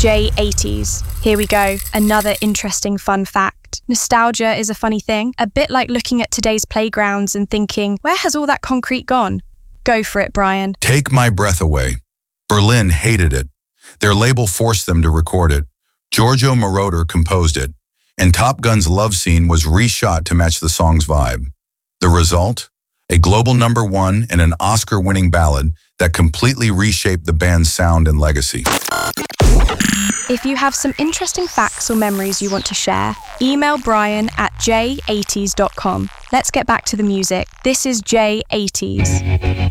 J80s. Here we go, another interesting fun fact. Nostalgia is a funny thing, a bit like looking at today's playgrounds and thinking, where has all that concrete gone? Go for it, Brian. Take My Breath Away. Berlin hated it. Their label forced them to record it. Giorgio Moroder composed it, and Top Gun's love scene was reshot to match the song's vibe. The result? A global #1 and an Oscar-winning ballad that completely reshaped the band's sound and legacy. If you have some interesting facts or memories you want to share, email Brian at j80s.com. Let's get back to the music. This is J80s.